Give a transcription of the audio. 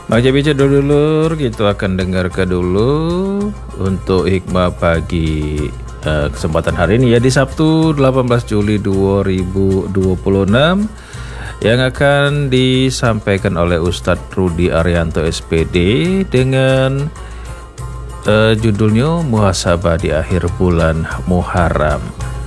Baca bicara dulur, kita akan dengarkan dulu untuk hikmah pagi kesempatan hari ini ya, di Sabtu 18 Juli 2026 yang akan disampaikan oleh Ustadz Rudi Arianto SPD dengan judulnya Muhasabah di akhir bulan Muharram.